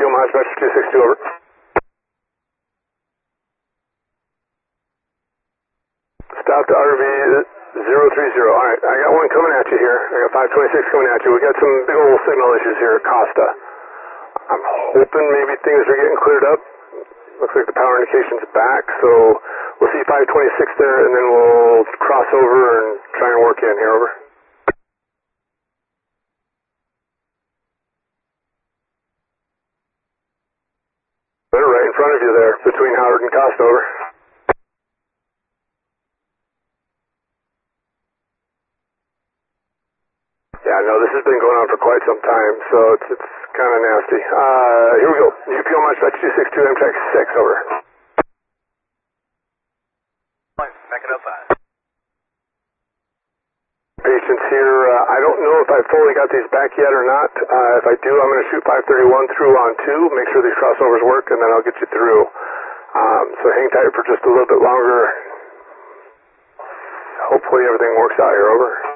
UPO Dispatch 262, over. Stop to RV 030. Alright, I got one coming at you here. I got 526 coming at you. We got some big old signal issues here at Costa. I'm hoping maybe things are getting cleared up. Looks like the power indication's back, so we'll see 526 there, and then we'll cross over and try and work in here, over. They're right in front of you there, between Howard and Costa, over. Yeah, no, this has been going on for quite some time, so it's kind of nasty. Here we go. UPO Dispatch 262, Amtrak 6, over. Back it up, Patients here, I don't know if I've fully got these back yet or not. If I do, I'm going to shoot 531 through on 2, make sure these crossovers work, and then I'll get you through. So hang tight for just a little bit longer. Hopefully everything works out here, over.